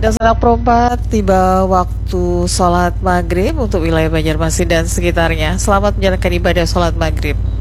Dan sanak perempat, tiba waktu sholat maghrib untuk wilayah Banjarmasin dan sekitarnya. Selamat menjalankan ibadah sholat maghrib.